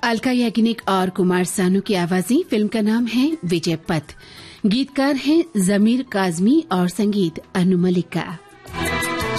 अलका याग्निक और कुमार सानू की आवाजें। फिल्म का नाम है विजय पथ। गीतकार हैं जमीर काजमी और संगीत अनु मलिक का।